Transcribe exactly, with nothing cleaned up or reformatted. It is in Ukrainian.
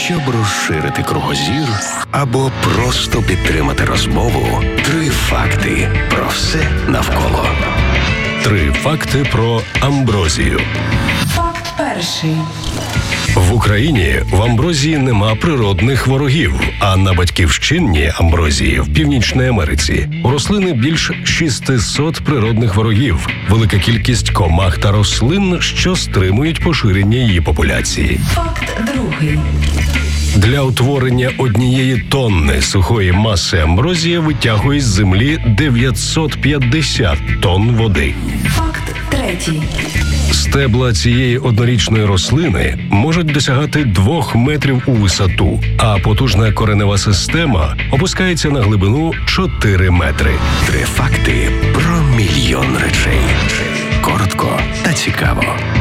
Щоб розширити кругозір або просто підтримати розмову, три факти про все навколо. Три факти про амброзію. Факт перший. В Україні в амброзії нема природних ворогів, а на батьківщині амброзії в Північній Америці у рослини більш шістсот природних ворогів, велика кількість комах та рослин, що стримують поширення її популяції. Факт другий. Для утворення однієї тонни сухої маси амброзія витягує з землі дев'ятсот п'ятдесят тонн води. Факт третій. Стебла цієї однорічної рослини можуть досягати двох метрів у висоту, а потужна коренева система опускається на глибину чотири метри. Три факти про мільйон речей. Коротко та цікаво.